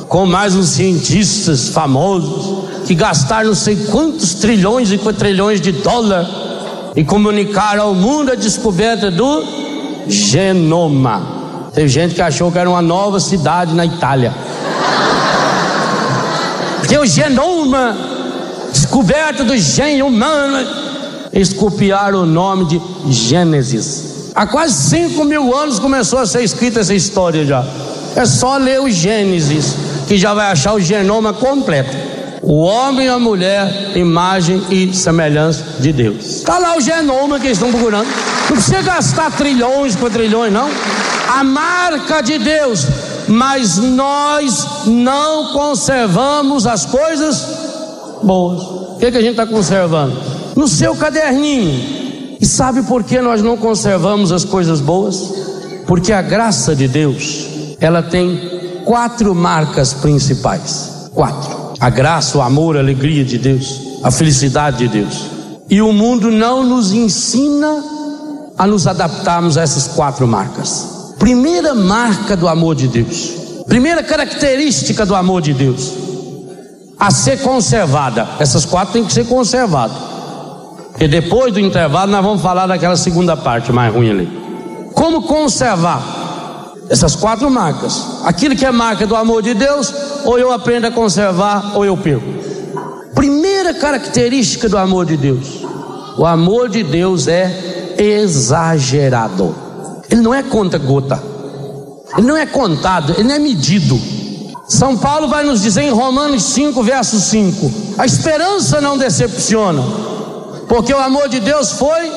com mais uns cientistas famosos que gastaram não sei quantos trilhões e quatrilhões de dólares e comunicaram ao mundo a descoberta do genoma. Teve gente que achou que era uma nova cidade na Itália, porque o genoma, descoberta do gene humano, eles copiaram o nome de Gênesis. Há quase 5.000 anos começou a ser escrita essa história já. É só ler o Gênesis que já vai achar o genoma completo. O homem e a mulher, imagem e semelhança de Deus. Está lá o genoma que eles estão procurando. Não precisa gastar trilhões, quatrilhões, não. A marca de Deus. Mas nós não conservamos as coisas boas. O que a gente está conservando? No seu caderninho. E sabe por que nós não conservamos as coisas boas? Porque a graça de Deus, ela tem 4 marcas principais. 4. A graça, o amor, a alegria de Deus, a felicidade de Deus. E o mundo não nos ensina a nos adaptarmos a essas 4 marcas. Primeira marca do amor de Deus, primeira característica do amor de Deus, a ser conservada. Essas 4 têm que ser conservadas. E depois do intervalo nós vamos falar daquela segunda parte mais ruim ali. Como conservar essas 4 marcas? Aquilo que é marca do amor de Deus, ou eu aprendo a conservar ou eu perco. Primeira característica do amor de Deus: o amor de Deus é exagerado. Ele não é conta-gota, ele não é contado, ele não é medido. São Paulo vai nos dizer em Romanos 5, verso 5: a esperança não decepciona, porque o amor de Deus foi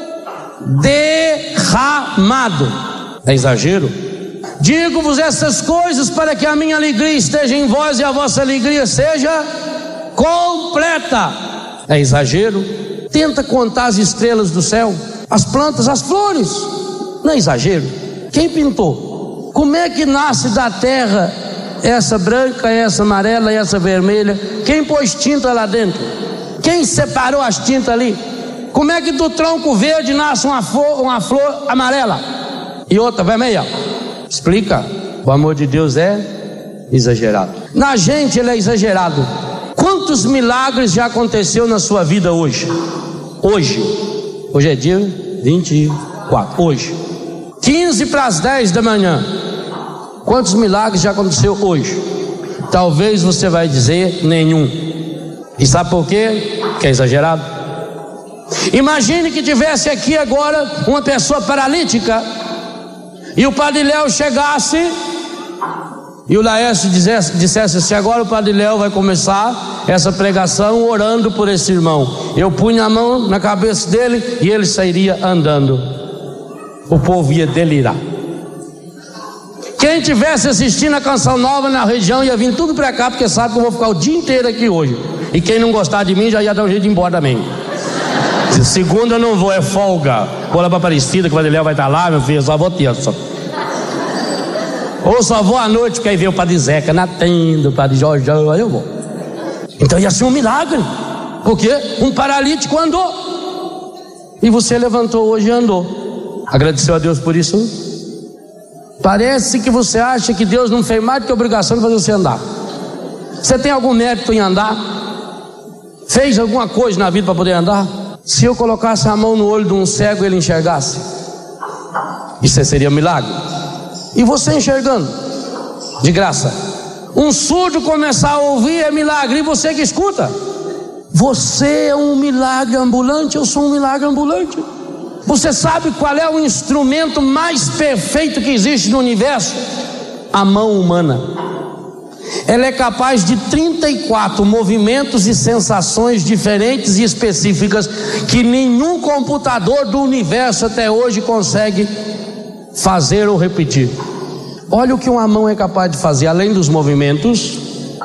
derramado. É exagero? Digo-vos essas coisas para que a minha alegria esteja em vós e a vossa alegria seja completa. É exagero? Tenta contar as estrelas do céu, as plantas, as flores. Não é exagero? Quem pintou? Como é que nasce da terra essa branca, essa amarela e essa vermelha? Quem pôs tinta lá dentro? Quem separou as tintas ali? Como é que do tronco verde nasce uma flor amarela e outra vermelha? Explica. O amor de Deus é exagerado. Na gente ele é exagerado. Quantos milagres já aconteceu na sua vida hoje? Hoje é dia 24. Hoje 15 para as 10 da manhã. Quantos milagres já aconteceu hoje? Talvez você vai dizer nenhum. E sabe por quê? Que é exagerado. Imagine que tivesse aqui agora uma pessoa paralítica e o Padre Léo chegasse e o Laércio dissesse assim: agora o Padre Léo vai começar essa pregação orando por esse irmão. Eu punha a mão na cabeça dele e ele sairia andando. O povo ia delirar. Quem tivesse assistindo a Canção Nova na região ia vir tudo pra cá, porque sabe que eu vou ficar o dia inteiro aqui hoje. E quem não gostar de mim já ia dar um jeito de ir embora também. Segunda eu não vou, é folga. Vou lá pra Aparecida, que o Padre Léo vai estar lá, meu filho, só vou terça. Ou só vou à noite, porque aí vem o Padre Zeca na tenda, o Padre Jorjão, aí eu vou. Então ia ser um milagre, porque um paralítico andou. E você levantou hoje e andou. Agradeceu a Deus por isso? Parece que você acha que Deus não fez mais do que a obrigação de fazer você andar. Você tem algum mérito em andar? Fez alguma coisa na vida para poder andar? Se eu colocasse a mão no olho de um cego e ele enxergasse, isso seria um milagre. E você enxergando, de graça. Um surdo começar a ouvir é milagre. E você que escuta, você é um milagre ambulante. Eu sou um milagre ambulante. Você sabe qual é o instrumento mais perfeito que existe no universo? A mão humana. Ela é capaz de 34 movimentos e sensações diferentes e específicas que nenhum computador do universo até hoje consegue fazer ou repetir. Olha o que uma mão é capaz de fazer, além dos movimentos.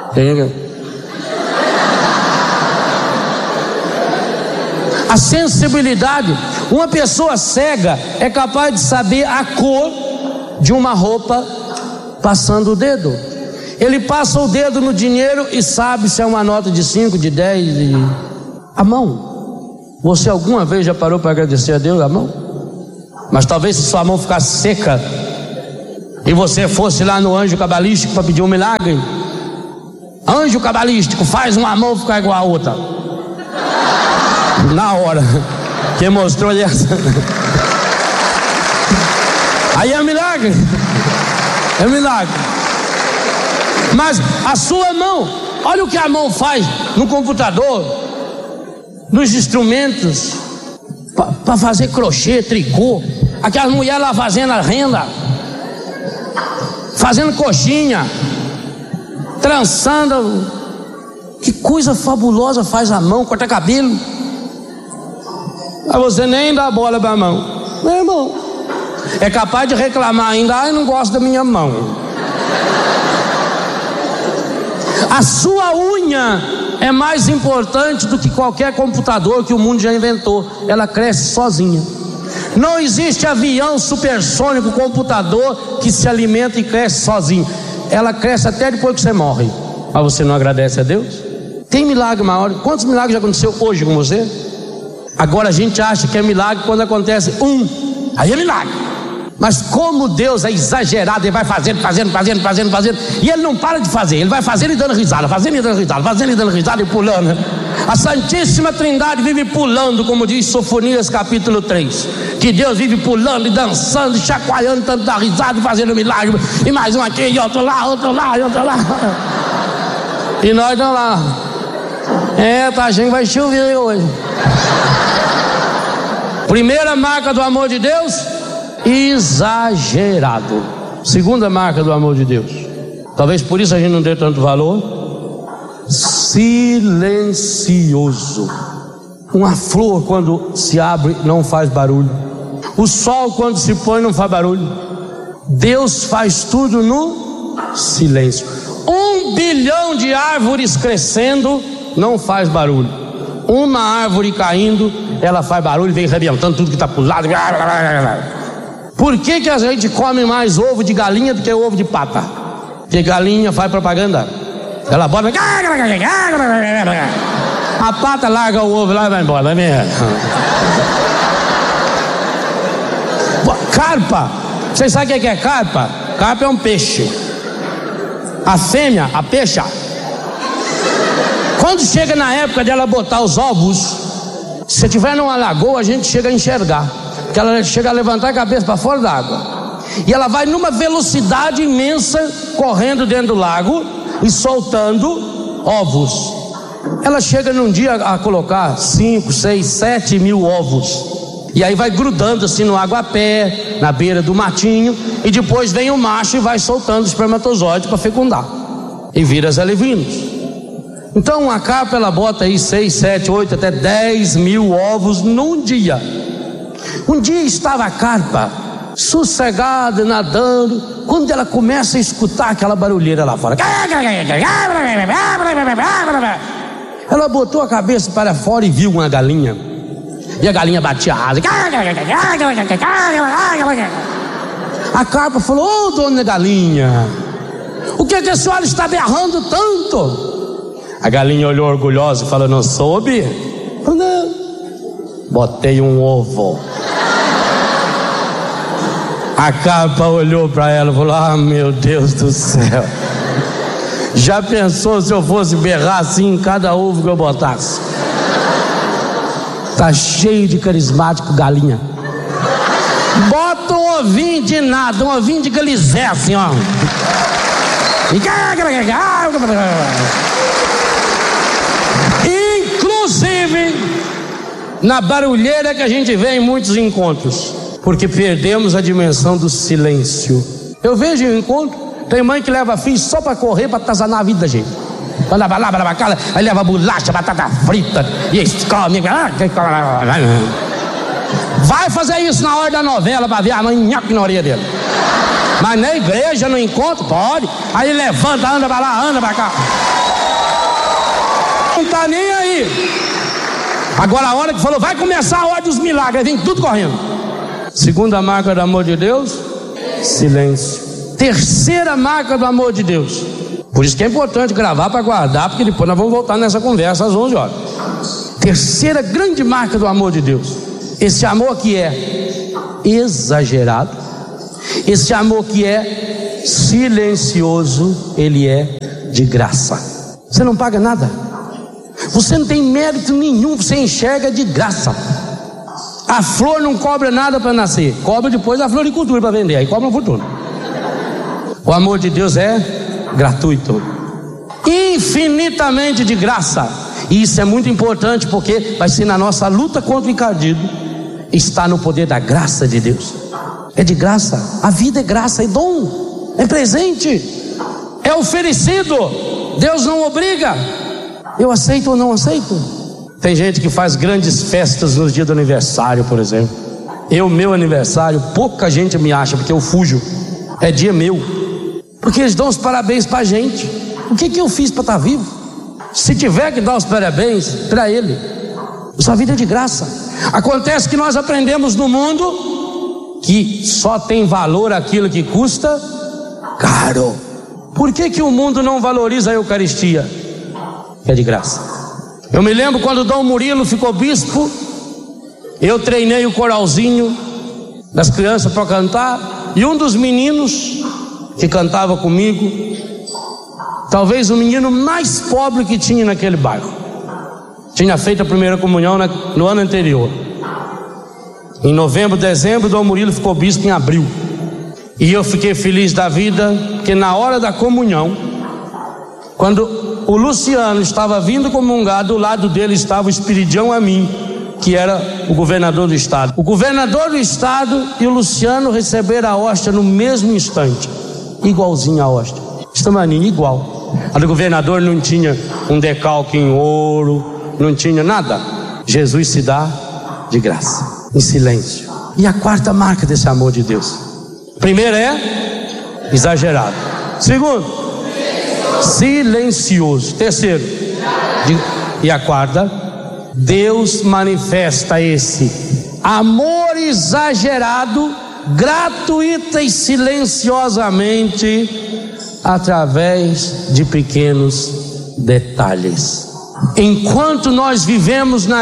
A sensibilidade. Uma pessoa cega é capaz de saber a cor de uma roupa passando o dedo. Ele passa o dedo no dinheiro e sabe se é uma nota de 5, de 10. A mão. Você alguma vez já parou para agradecer a Deus a mão? Mas talvez se sua mão ficasse seca e você fosse lá no anjo cabalístico para pedir um milagre, Anjo cabalístico, faz uma mão ficar igual a outra. Na hora. Quem mostrou essa? Aí é milagre. É milagre. Mas a sua mão, olha o que a mão faz no computador, nos instrumentos, para fazer crochê, tricô. Aquelas mulheres lá fazendo a renda, fazendo coxinha, trançando. Que coisa fabulosa faz a mão, corta cabelo. Aí você nem dá bola para a mão. Meu irmão, é capaz de reclamar ainda: ai, não gosto da minha mão. A sua unha é mais importante do que qualquer computador que o mundo já inventou. Ela cresce sozinha. Não existe avião supersônico, computador que se alimenta e cresce sozinho. Ela cresce até depois que você morre. Mas você não agradece a Deus? Tem milagre maior? Quantos milagres já aconteceu hoje com você? Agora a gente acha que é milagre quando acontece aí é milagre. Mas como Deus é exagerado, Ele vai fazendo, e Ele não para de fazer, Ele vai fazendo e dando risada, fazendo e dando risada e pulando. A Santíssima Trindade vive pulando, como diz Sofonias capítulo 3, que Deus vive pulando e dançando, e chacoalhando, tanto da risada e fazendo milagre, e mais um aqui, e outro lá, e outro lá. E nós estamos lá. Tá achando que vai chover hoje. Primeira marca do amor de Deus: exagerado. Segunda marca do amor de Deus, talvez por isso a gente não dê tanto valor: silencioso. Uma flor quando se abre não faz barulho. O sol quando se põe não faz barulho. Deus faz tudo no silêncio. 1 bilhão de árvores crescendo não faz barulho. Uma árvore caindo, ela faz barulho, vem arrebentando tudo que está para o lado. Por que a gente come mais ovo de galinha do que ovo de pata? Porque galinha faz propaganda. Ela bota, a pata larga o ovo lá e vai embora, vai mesmo. Carpa, vocês sabem o que é carpa? Carpa é um peixe. A fêmea, a peixa, quando chega na época dela botar os ovos, se tiver numa lagoa, a gente chega a enxergar que ela chega a levantar a cabeça para fora da água, e ela vai numa velocidade imensa, correndo dentro do lago e soltando ovos. Ela chega num dia a colocar 5, 6, 7 mil ovos, e aí vai grudando assim no aguapé, na beira do matinho, e depois vem o macho e vai soltando o espermatozoide para fecundar, e vira as alevinos. Então uma carpa, ela bota aí 6, 7, 8, até 10 mil ovos num dia. Um dia estava a carpa sossegada, nadando, quando ela começa a escutar aquela barulheira lá fora. Ela botou a cabeça para fora e viu uma galinha, e a galinha batia a asa. A carpa falou: ô dona galinha, o que a senhora está berrando tanto? A galinha olhou orgulhosa e falou: não soube? Não, botei um ovo. A carpa olhou para ela e falou: ah, meu Deus do céu, já pensou se eu fosse berrar assim em cada ovo que eu botasse? Tá cheio de carismático galinha. Bota um ovinho de nada, um ovinho de galizé assim, ó. Inclusive na barulheira que a gente vê em muitos encontros, porque perdemos a dimensão do silêncio. Eu vejo em encontro, tem mãe que leva filho só para correr, para atazanar a vida da gente. Vai lá para casa, aí leva bolacha, batata frita, e eles comem. Vai fazer isso na hora da novela para ver a mãe nhoque na orelha dele. Mas na igreja, no encontro, pode. Aí levanta, anda para lá, anda para cá. Não tá nem aí. Agora a hora que falou, vai começar a hora dos milagres, vem tudo correndo. Segunda marca do amor de Deus: silêncio. Terceira marca do amor de Deus. Por isso que é importante gravar para guardar, porque depois nós vamos voltar nessa conversa às 11 horas. Terceira grande marca do amor de Deus: esse amor que é exagerado, esse amor que é silencioso, ele é de graça. Você não paga nada. Você não tem mérito nenhum, você enxerga de graça. A flor não cobra nada para nascer, cobra depois a floricultura para vender, aí cobra uma fortuna. O amor de Deus é gratuito, infinitamente de graça. E isso é muito importante, porque vai ser na nossa luta contra o encardido, está no poder da graça de Deus. É de graça, a vida é graça, é dom, é presente, é oferecido. Deus não obriga. Eu aceito ou não aceito? Tem gente que faz grandes festas no dia do aniversário, por exemplo. Meu aniversário, pouca gente me acha, porque eu fujo. É dia meu, porque eles dão os parabéns pra gente. O que eu fiz para estar vivo? Se tiver que dar os parabéns, para ele. Sua vida é de graça. Acontece que nós aprendemos no mundo que só tem valor aquilo que custa caro. Por que o mundo não valoriza a Eucaristia? É de graça. Eu me lembro quando Dom Murilo ficou bispo, eu treinei o coralzinho das crianças para cantar, e um dos meninos que cantava comigo, talvez o menino mais pobre que tinha naquele bairro, tinha feito a primeira comunhão no ano anterior. Em novembro, dezembro, Dom Murilo ficou bispo em abril. E eu fiquei feliz da vida, porque na hora da comunhão, quando o Luciano estava vindo comungar, do lado dele estava o Espiridião Amin, que era o governador do estado. O governador do estado e o Luciano receberam a hóstia no mesmo instante, igualzinho a hóstia, estamaninho igual. A do governador não tinha um decalque em ouro, não tinha nada. Jesus se dá de graça, em silêncio. E a quarta marca desse amor de Deus: primeiro é exagerado, segundo, silencioso, terceiro, e a quarta, Deus manifesta esse amor exagerado, gratuita e silenciosamente, através de pequenos detalhes. Enquanto nós vivemos na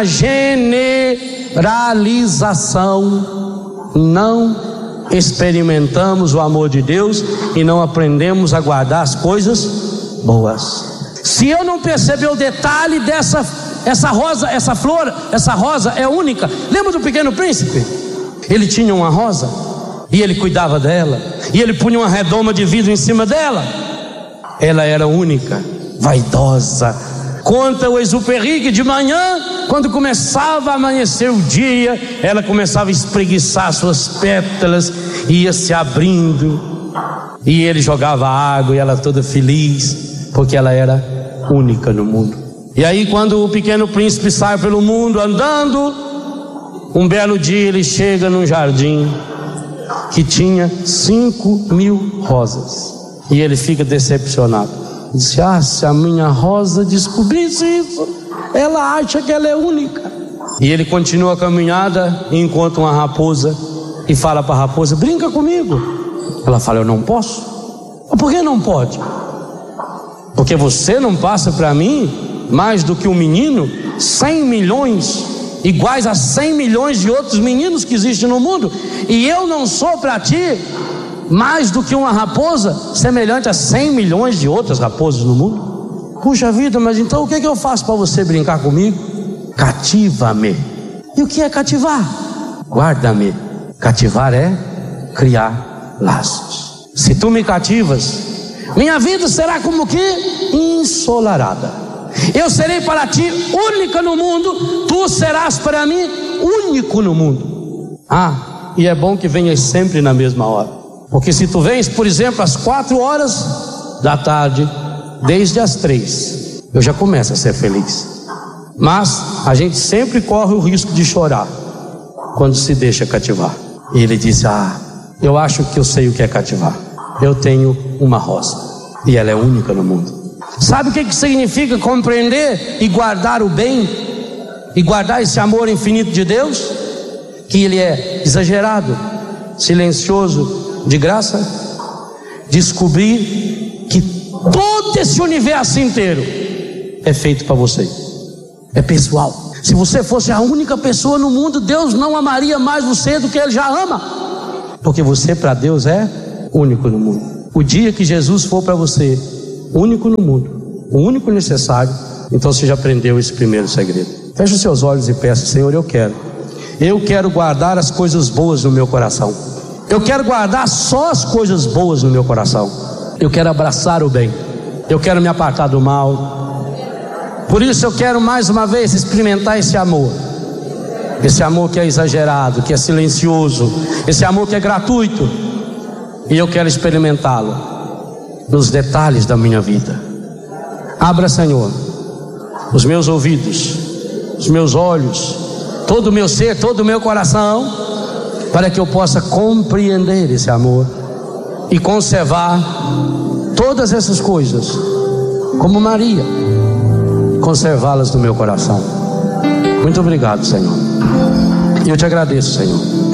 generalização, não experimentamos o amor de Deus e não aprendemos a guardar as coisas boas. Se eu não perceber o detalhe essa rosa, essa flor, essa rosa é única. Lembra do Pequeno Príncipe? Ele tinha uma rosa e ele cuidava dela, e ele punha uma redoma de vidro em cima dela. Ela era única, vaidosa. Conta o Exupéry que de manhã, quando começava a amanhecer o dia, ela começava a espreguiçar suas pétalas, ia se abrindo, e ele jogava água, e ela toda feliz, porque ela era única no mundo. E aí, quando o Pequeno Príncipe sai pelo mundo andando, um belo dia ele chega num jardim que tinha 5.000 rosas, e ele fica decepcionado. Disse: se a minha rosa descobrisse isso, ela acha que ela é única. E ele continua a caminhada e encontra uma raposa e fala para a raposa: brinca comigo. Ela fala: eu não posso. Por que não pode? Porque você não passa para mim mais do que um menino, 100 milhões, iguais a 100 milhões de outros meninos que existem no mundo, e eu não sou para ti mais do que uma raposa semelhante a 100 milhões de outras raposas no mundo. Puxa vida, mas então o que eu faço para você brincar comigo? Cativa-me. E o que é cativar? Guarda-me. Cativar é criar laços. Se tu me cativas, minha vida será como que ensolarada. Eu serei para ti única no mundo, tu serás para mim único no mundo. E é bom que venhas sempre na mesma hora. Porque se tu vens, por exemplo, às 4 horas da tarde, desde as 3, eu já começo a ser feliz. Mas a gente sempre corre o risco de chorar quando se deixa cativar. E ele disse: eu acho que eu sei o que é cativar. Eu tenho uma rosa e ela é única no mundo. Sabe o que significa compreender e guardar o bem? E guardar esse amor infinito de Deus? Que ele é exagerado, silencioso, de graça. Descobrir que todo esse universo inteiro é feito para você, é pessoal. Se você fosse a única pessoa no mundo, Deus não amaria mais você do que Ele já ama, porque você para Deus é único no mundo. O dia que Jesus for para você único no mundo, o único necessário, então você já aprendeu esse primeiro segredo. Feche os seus olhos e peça: Senhor, eu quero guardar as coisas boas no meu coração. Eu quero guardar só as coisas boas no meu coração. Eu quero abraçar o bem. Eu quero me apartar do mal. Por isso eu quero mais uma vez experimentar esse amor. Esse amor que é exagerado, que é silencioso, esse amor que é gratuito. E eu quero experimentá-lo nos detalhes da minha vida. Abra, Senhor, os meus ouvidos, os meus olhos, todo o meu ser, todo o meu coração, para que eu possa compreender esse amor e conservar todas essas coisas, como Maria, conservá-las no meu coração. Muito obrigado, Senhor. E eu te agradeço, Senhor,